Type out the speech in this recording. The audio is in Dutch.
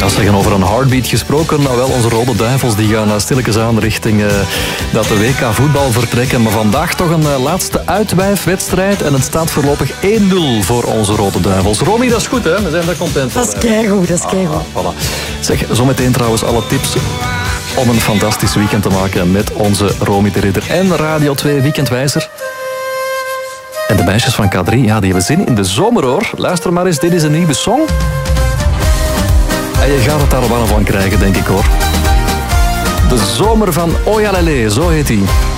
Als zeggen over een heartbeat gesproken, nou wel, onze Rode Duivels die gaan stilletjes aan richting dat de WK voetbal vertrekken. Maar vandaag toch een laatste uitwijfwedstrijd en het staat voorlopig 1-0 voor onze Rode Duivels. Romy, dat is goed, hè? We zijn daar content voor. Dat is keigoed, dat is keigoed. Voilà. Zeg, zometeen trouwens alle tips om een fantastisch weekend te maken met onze Romy de Ridder en Radio 2 Weekendwijzer. En de meisjes van K3, ja, die hebben zin in de zomer, hoor. Luister maar eens, dit is een nieuwe song. En je gaat het daar warm van krijgen, denk ik, hoor. De zomer van Oyalalé, zo heet hij.